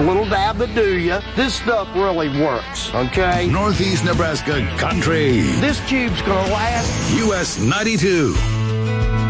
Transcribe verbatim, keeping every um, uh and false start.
a little dab to do you. This stuff really works, okay? Northeast Nebraska Country. This tube's gonna last. U S ninety-two.